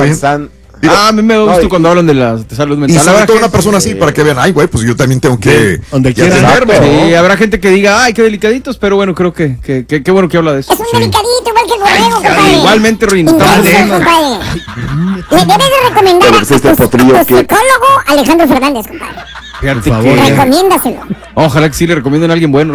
están... A mí me gusta cuando hablan de la salud mental. Y sobre todo una persona así, para que vean, ay, güey, pues yo también tengo que... Donde quiera verme. Sí, habrá gente que diga, ay, qué delicaditos, pero bueno, creo que qué bueno que habla de eso. Es un delicadito, igual que Borrego, compadre. Igualmente, Ruin. Intenso, compadre. Le debes de recomendar a tu psicólogo Alejandro Fernández, compadre. Fíjate por favor, que... Recomiéndaselo. Ojalá que sí le recomienden a alguien bueno.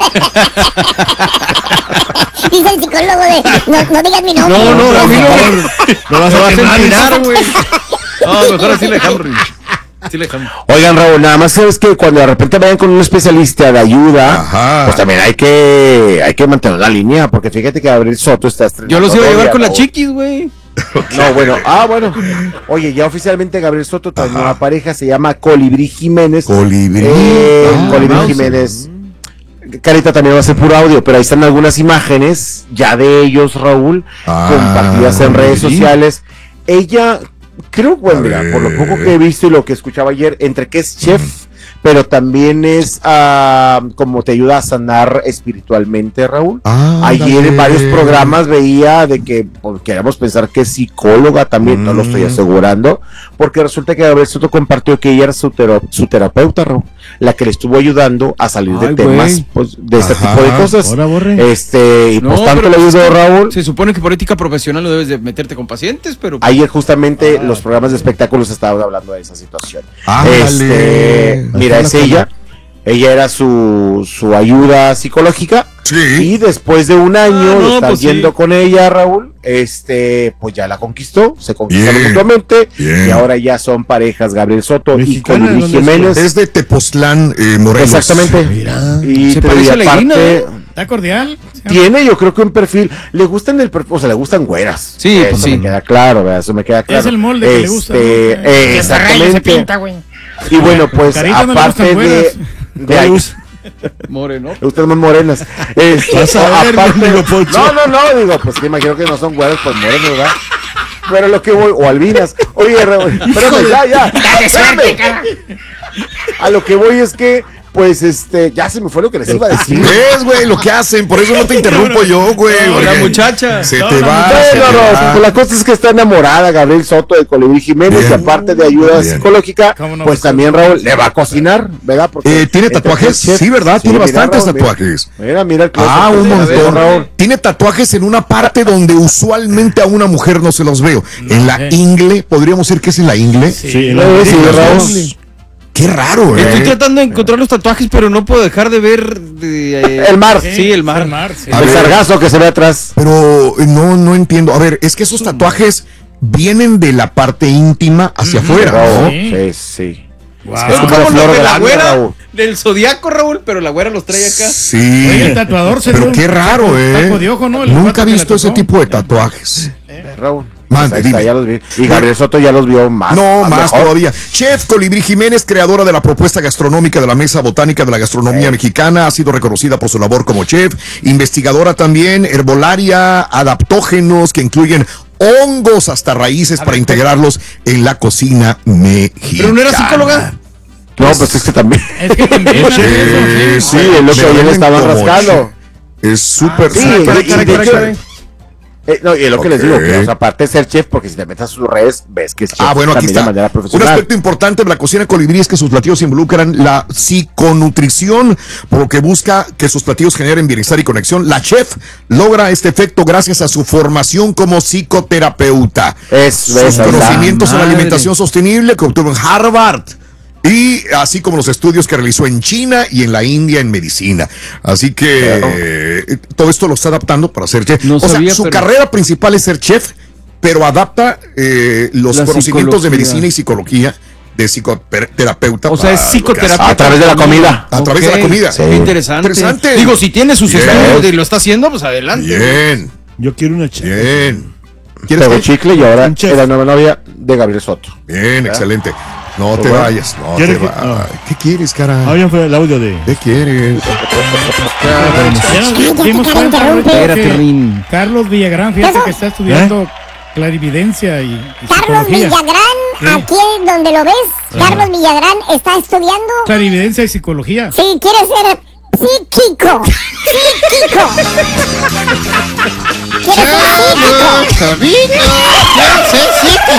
Dice el psicólogo de, no digas mi nombre. No, a mí no vas a empezar, güey. No, mejor así le dejamos, Ruin. Sí le dejamos. Oigan, Raúl, nada más sabes que cuando de repente vayan con un especialista de ayuda, pues también hay que mantener la línea, porque fíjate que Gabriel Soto está estrenando. Yo los iba a llevar con la Raúl. Chiquis, güey. No, bueno, bueno. Oye, ya oficialmente Gabriel Soto trae una pareja, se llama Colibrí Jiménez. Colibrí Jiménez. Carita también va a ser puro audio, pero ahí están algunas imágenes ya de ellos, Raúl, compartidas en redes sociales. Ella, creo, bueno, mira, por lo poco que he visto y lo que escuchaba ayer, entre que es chef, pero también es como te ayuda a sanar espiritualmente, Raúl. Ayer en varios programas veía de que queríamos pensar que es psicóloga también, no lo estoy asegurando, porque resulta que Gabriel Soto compartió que ella era su terapeuta, Raúl, la que le estuvo ayudando a salir de temas pues, de este tipo de cosas. Ahora, Borre. Y pues tanto le ayudó, Raúl. Se supone que por ética profesional no debes de meterte con pacientes, pero... Ayer justamente los programas de espectáculos estaban hablando de esa situación. Mira, es ella era su ayuda psicológica. Sí. Y después de un año de estar yendo con ella, Raúl, pues ya la conquistó, se conquistaron mutuamente y ahora ya son parejas, Gabriel Soto y Colibrí Jiménez. Es de Tepoztlán, Morelos. Exactamente. Mira, y se parece a la Irina, ¿Está cordial? Tiene, yo creo que un perfil, le gustan le gustan güeras. Sí, eso pues sí. me queda claro, ¿verdad? Eso me queda claro. Es el molde que le gusta, ¿no? Exactamente. Y bueno, pues Carita no le aparte gustan güeras. de ahí, Moreno. ustedes más morenas. Aparte, digo, pues que imagino que no son güeras, pues morenas, ¿verdad? Pero lo que voy, o albinas. Oye, Raúl, espérame, ya. Espérame. A lo que voy es que, pues, ya se me fue lo que les iba a decir. Es, güey, lo que hacen, por eso no te interrumpo yo, güey. La muchacha. Se te va. Pues la cosa es que está enamorada Gabriel Soto de Colibrí Jiménez, y aparte de ayuda psicológica, pues también Raúl le va a cocinar, ¿verdad? Porque ¿tiene tatuajes? Sí, ¿verdad? Tiene bastantes tatuajes. Mira el un montón, Raúl. Tiene tatuajes en una parte donde usualmente a una mujer no se los veo. En la ingle, podríamos decir que es en la ingle. Sí, Raúl. Qué raro, Estoy tratando de encontrar los tatuajes, pero no puedo dejar de ver el mar. Sí, el mar. El sargazo que se ve atrás. Pero no entiendo. A ver, es que esos tatuajes vienen de la parte íntima hacia afuera, ¿no? Sí. Wow. Es como lo de la güera del zodiaco, Raúl, pero la güera los trae acá. Sí. Oye, el tatuador se pero qué raro, taco de ojo, ¿no? Nunca he visto ese tipo de tatuajes. Raúl. Mande, dime. Ya los vi. Y Gabriel Soto ya los vio más. No, más todavía. Chef Colibrí Jiménez, creadora de la propuesta gastronómica de la Mesa Botánica de la Gastronomía Mexicana, ha sido reconocida por su labor como chef, investigadora también, herbolaria, adaptógenos que incluyen hongos hasta raíces para integrarlos en la cocina mexicana. ¿Pero no era psicóloga? No, pues es que también. Es que también. Sí, es lo que ayer le estaban rascando. Es súper, no, y es lo que les digo, que o sea, aparte de ser chef, porque si te metes a sus redes, ves que es chef bueno, aquí está. de manera Un profesional. aspecto importante de la cocina Colibrí es que sus platillos involucran la psiconutrición, por lo que busca que sus platillos generen bienestar y conexión. La chef logra este efecto gracias a su formación como psicoterapeuta. Sus conocimientos en alimentación sostenible que obtuvo en Harvard. Y así como los estudios que realizó en China y en la India en medicina. Así que todo esto lo está adaptando para ser chef. Su carrera principal es ser chef, pero adapta los conocimientos de medicina y psicología de psicoterapeuta. O sea, es psicoterapia a través de la comida. A través de la comida. Sí. Interesante. Digo, si tiene sus estudios y lo está haciendo, pues adelante. Bien. Yo quiero una chica. Bien. Pegó chicle y ahora es la nueva novia de Gabriel Soto. Bien, excelente. No te vayas, ¿Qué quieres, cara? Oye, fue el audio de... ¿Qué quieres? Carlos Villagrán, fíjate que está estudiando clarividencia y Carlos Villagrán, aquí donde lo ves, Carlos Villagrán está estudiando clarividencia y psicología. Sí, quiere ser psíquico.